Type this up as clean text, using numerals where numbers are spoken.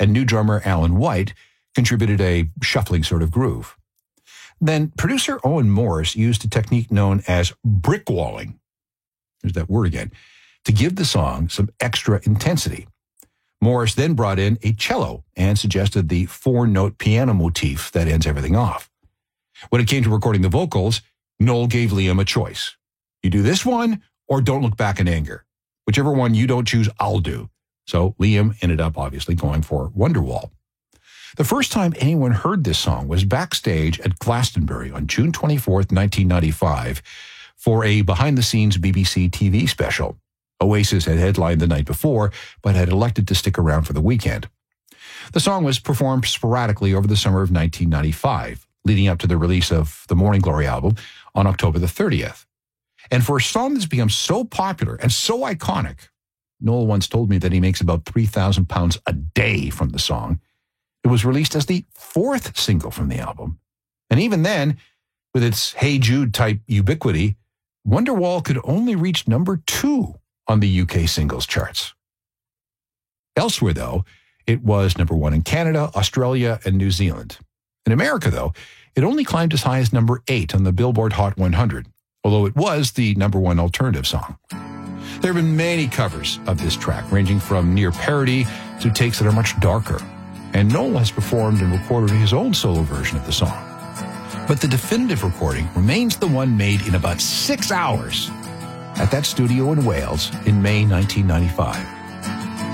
and new drummer Alan White contributed a shuffling sort of groove. Then producer Owen Morris used a technique known as brickwalling, there's that word again, to give the song some extra intensity. Morris then brought in a cello and suggested the 4-note piano motif that ends everything off. When it came to recording the vocals, Noel gave Liam a choice. You do this one or Don't Look Back in Anger. Whichever one you don't choose, I'll do. So Liam ended up obviously going for Wonderwall. The first time anyone heard this song was backstage at Glastonbury on June 24th, 1995, for a behind-the-scenes BBC TV special. Oasis had headlined the night before, but had elected to stick around for the weekend. The song was performed sporadically over the summer of 1995, leading up to the release of the Morning Glory album on October the 30th. And for a song that's become so popular and so iconic, Noel once told me that he makes about £3,000 a day from the song. It was released as the 4th single from the album. And even then, with its Hey Jude type ubiquity, Wonderwall could only reach number 2 on the UK singles charts. Elsewhere, though, it was number 1 in Canada, Australia, and New Zealand. In America, though, it only climbed as high as number 8 on the Billboard Hot 100, although it was the number 1 alternative song. There have been many covers of this track, ranging from near parody to takes that are much darker, and Noel has performed and recorded his own solo version of the song. But the definitive recording remains the one made in about 6 hours at that studio in Wales in May 1995.